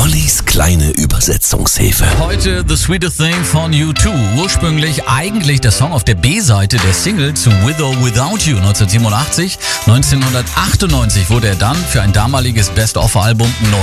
Ollis kleine Übersetzungshilfe. Heute The Sweetest Thing von U2. Ursprünglich eigentlich der Song auf der B-Seite der Single zu With or Without You 1987. 1998 wurde er dann für ein damaliges Best-of-Album neu